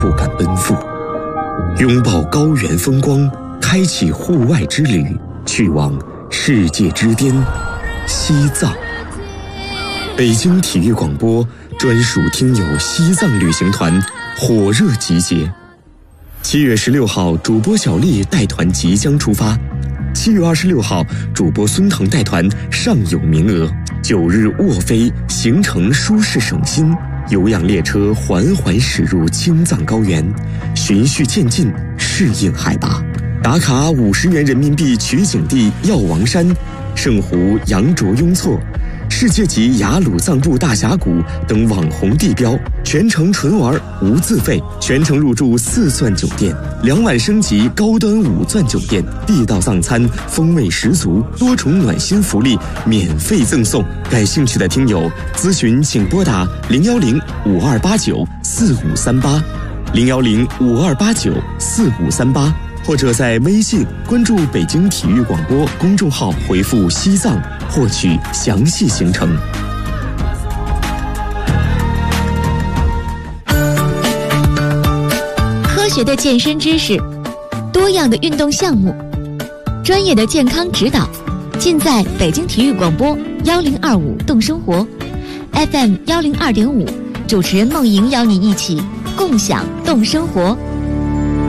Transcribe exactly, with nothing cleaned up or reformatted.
不敢奔赴。拥抱高原风光，开启户外之旅，去往世界之巅西藏。北京体育广播专属听友西藏旅行团火热集结，七月十六号主播小丽带团即将出发，七月二十六号主播孙腾带团尚有名额，九日卧飞，行程舒适省心，有氧列车缓缓驶入青藏高原，循序渐进适应海拔，打卡五十元人民币取景地药王山、圣湖羊卓雍措、世界级雅鲁藏布大峡谷等网红地标，全程纯玩无自费，全程入住四钻酒店，两晚升级高端五钻酒店，地道藏餐风味十足，多重暖心福利免费赠送。感兴趣的听友咨询请拨打零幺零五二八九四五三八，零幺零五二八九四五三八。或者在微信关注北京体育广播公众号，回复西藏获取详细行程。 科学的健身知识，多样的运动项目，专业的健康指导，尽在北京体育广播幺零二五动生活 F M 幺零二点五，主持人梦莹邀你一起共享动生活。